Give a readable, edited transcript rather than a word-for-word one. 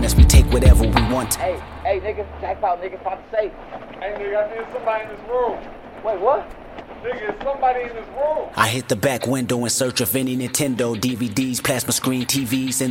on us, we take whatever we want. Hey, nigga, jackpot, nigga, found the safe. Hey, nigga, I need somebody in this room. Wait, what? Nigga, it's somebody in this room. I hit the back window in search of any Nintendo DVDs, plasma screen TVs, and